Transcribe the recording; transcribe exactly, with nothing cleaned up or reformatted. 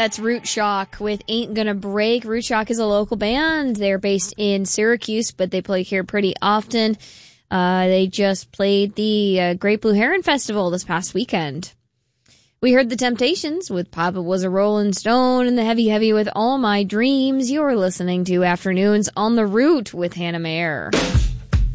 That's Root Shock with Ain't Gonna Break. Root Shock is a local band. They're based in Syracuse, but they play here pretty often. Uh, they just played the uh, Great Blue Heron Festival this past weekend. We heard The Temptations with Papa Was a Rolling Stone and the Heavy Heavy with All My Dreams. You're listening to Afternoons on the Root with Hannah Mayer.